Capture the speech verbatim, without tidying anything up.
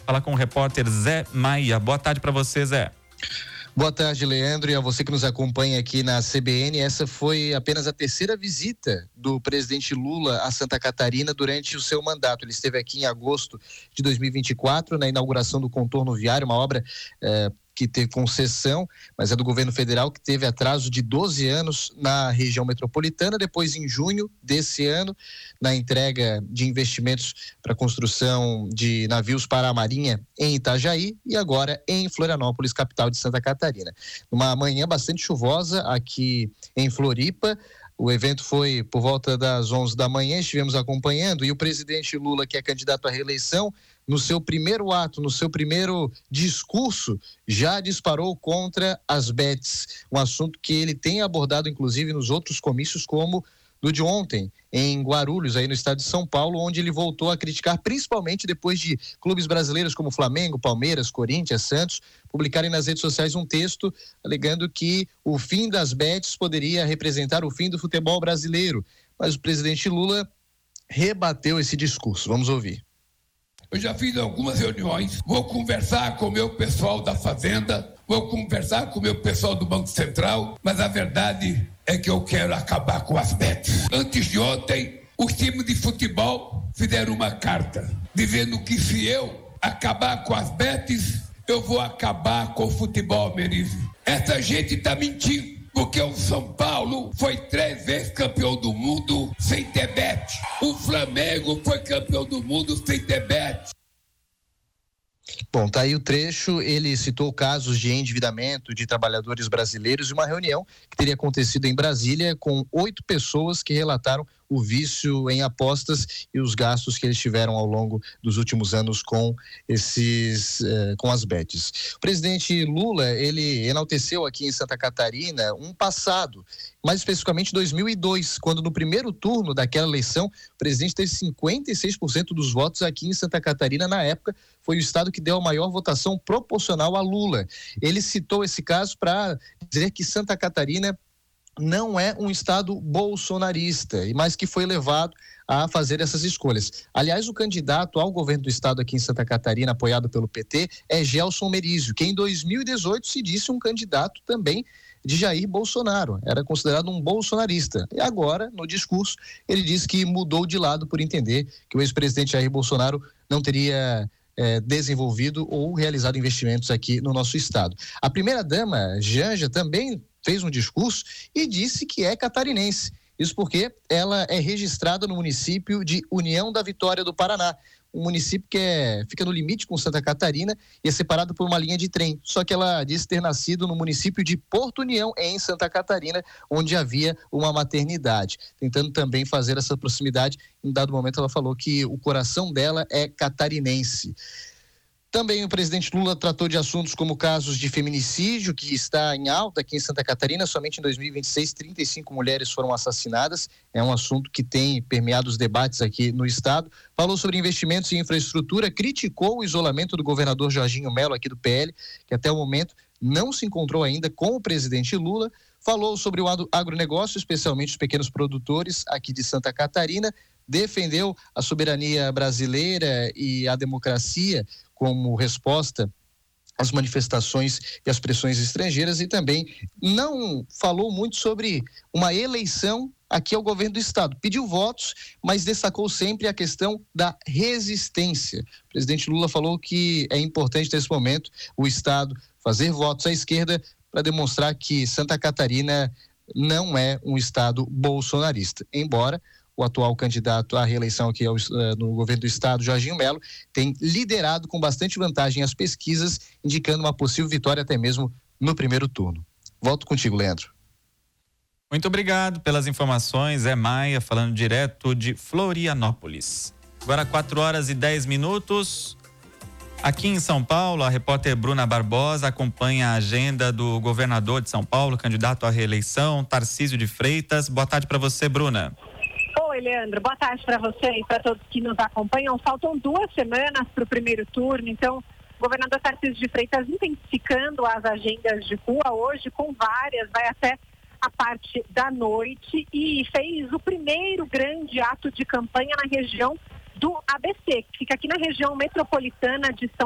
falar com o repórter Zé Maia. Boa tarde para você, Zé. Boa tarde, Leandro, e a você que nos acompanha aqui na C B N. Essa foi apenas a terceira visita do presidente Lula a Santa Catarina durante o seu mandato. Ele esteve aqui em agosto de dois mil e vinte e quatro, na inauguração do contorno viário, uma obra eh, que teve concessão, mas é do governo federal, que teve atraso de doze anos na região metropolitana. Depois, em junho desse ano, na entrega de investimentos para a construção de navios para a Marinha em Itajaí e agora em Florianópolis, capital de Santa Catarina. Uma manhã bastante chuvosa aqui em Floripa. O evento foi por volta das onze da manhã, estivemos acompanhando, e o presidente Lula, que é candidato à reeleição, no seu primeiro ato, no seu primeiro discurso, já disparou contra as bets, um assunto que ele tem abordado, inclusive, nos outros comícios, como do de ontem, em Guarulhos, aí no estado de São Paulo, onde ele voltou a criticar, principalmente depois de clubes brasileiros como Flamengo, Palmeiras, Corinthians, Santos, publicarem nas redes sociais um texto alegando que o fim das bets poderia representar o fim do futebol brasileiro. Mas o presidente Lula rebateu esse discurso. Vamos ouvir. Eu já fiz algumas reuniões, vou conversar com o meu pessoal da Fazenda, vou conversar com o meu pessoal do Banco Central, mas a verdade é que eu quero acabar com as bets. Antes de ontem, os times de futebol fizeram uma carta dizendo que se eu acabar com as bets, eu vou acabar com o futebol, Merizio. Essa gente está mentindo. Porque o São Paulo foi três vezes campeão do mundo sem ter bet. O Flamengo foi campeão do mundo sem ter bet. Bom, tá aí o trecho. Ele citou casos de endividamento de trabalhadores brasileiros e uma reunião que teria acontecido em Brasília com oito pessoas que relataram o vício em apostas e os gastos que eles tiveram ao longo dos últimos anos com esses, eh, com as bets. O presidente Lula, ele enalteceu aqui em Santa Catarina um passado, mais especificamente dois mil e dois, quando no primeiro turno daquela eleição, o presidente teve cinquenta e seis por cento dos votos aqui em Santa Catarina. Na época, foi o estado que deu a maior votação proporcional a Lula. Ele citou esse caso para dizer que Santa Catarina não é um estado bolsonarista, e mais que foi levado a fazer essas escolhas. Aliás, o candidato ao governo do estado aqui em Santa Catarina, apoiado pelo P T, é Gelson Merizio, que em dois mil e dezoito se disse um candidato também de Jair Bolsonaro, era considerado um bolsonarista. E agora, no discurso, ele diz que mudou de lado por entender que o ex-presidente Jair Bolsonaro não teria É, desenvolvido ou realizado investimentos aqui no nosso estado. A primeira-dama, Janja, também fez um discurso e disse que é catarinense. Isso porque ela é registrada no município de União da Vitória do Paraná, um município que é, fica no limite com Santa Catarina e é separado por uma linha de trem. Só que ela disse ter nascido no município de Porto União, em Santa Catarina, onde havia uma maternidade. Tentando também fazer essa proximidade, em dado momento ela falou que o coração dela é catarinense. Também o presidente Lula tratou de assuntos como casos de feminicídio, que está em alta aqui em Santa Catarina. Somente em dois mil e vinte e seis, trinta e cinco mulheres foram assassinadas. É um assunto que tem permeado os debates aqui no estado. Falou sobre investimentos em infraestrutura, criticou o isolamento do governador Jorginho Melo, aqui do P L, que até o momento não se encontrou ainda com o presidente Lula. Falou sobre o agronegócio, especialmente os pequenos produtores aqui de Santa Catarina. Defendeu a soberania brasileira e a democracia como resposta às manifestações e às pressões estrangeiras, e também não falou muito sobre uma eleição aqui ao governo do estado. Pediu votos, mas destacou sempre a questão da resistência. O presidente Lula falou que é importante nesse momento o estado fazer votos à esquerda para demonstrar que Santa Catarina não é um estado bolsonarista, embora o atual candidato à reeleição aqui ao, no governo do estado, Jorginho Melo, tem liderado com bastante vantagem as pesquisas, indicando uma possível vitória até mesmo no primeiro turno. Volto contigo, Leandro. Muito obrigado pelas informações. É Maia falando direto de Florianópolis. Agora quatro horas e dez minutos. Aqui em São Paulo, a repórter Bruna Barbosa acompanha a agenda do governador de São Paulo, candidato à reeleição, Tarcísio de Freitas. Boa tarde para você, Bruna. Oi, Leandro. Boa tarde para você e para todos que nos acompanham. Faltam duas semanas para o primeiro turno, então o governador Tarcísio de Freitas intensificando as agendas de rua hoje, com várias, vai até a parte da noite, e fez o primeiro grande ato de campanha na região do A B C, que fica aqui na região metropolitana de São